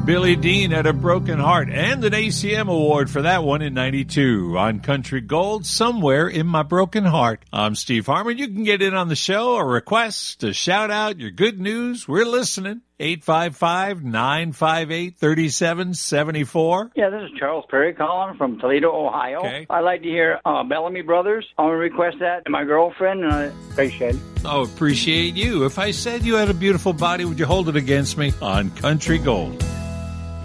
Billy Dean had a broken heart and an ACM award for that one in 92 on Country Gold, Somewhere in My Broken Heart. I'm Steve Harmon. You can get in on the show or request to shout out your good news. We're listening. 855-958-3774. Yeah, this is Charles Perry calling from Toledo, Ohio. Okay. I'd like to hear Bellamy Brothers. I want to request that to my girlfriend, and I appreciate it. Oh, appreciate you. If I said you had a beautiful body, would you hold it against me on Country Gold?